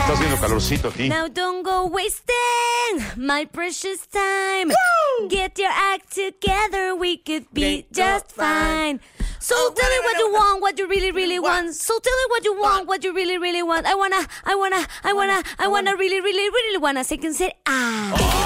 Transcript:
Está haciendo calorcito aquí. Now don't go wasting my precious time. Woo! Get your act together, we could be Okay, just fine. So tell me what you want, what you really, really want. So tell me what you want, what you really, really want. I wanna really, really, really wanna. So you can say, ah.